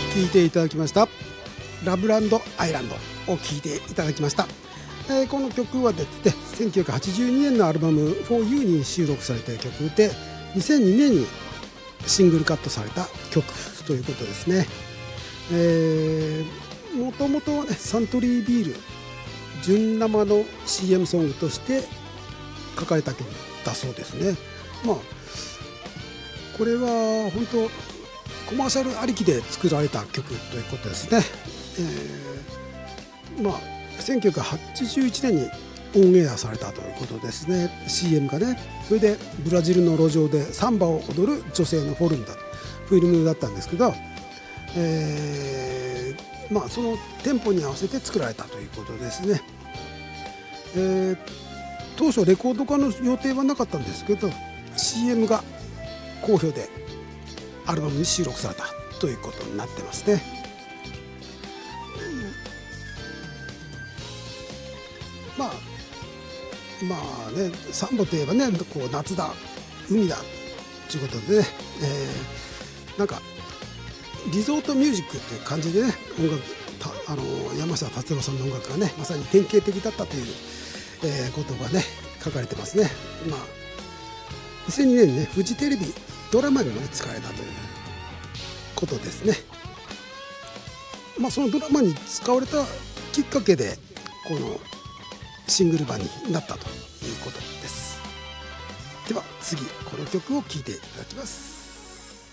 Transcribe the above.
聴いていただきましたラブランドアイランドを聴いていただきました。この曲はですね、1982年のアルバム For You に収録された曲で、2002年にシングルカットされた曲ということですね。もともとはね、サントリービール純生の CM ソングとして書かれた曲だそうですね。まあこれは本当コマーシャルありきで作られた曲ということですね。1981年にオンエアされたということですね、 CM がね。それでブラジルの路上でサンバを踊る女性のフィルムだったんですけど、そのテンポに合わせて作られたということですね。当初レコード化の予定はなかったんですけど、 CM が好評でアルバムに収録されたということになってますね。サンバといえばね、こう夏だ海だということでね、なんかリゾートミュージックという感じでね、山下達郎さんの音楽がね、まさに典型的だったという、ことがね書かれてますね。2002年にね、フジテレビドラマにもね使われたということですね。そのドラマに使われたきっかけでこのシングル版になったということです。では次、この曲を聴いていただきます。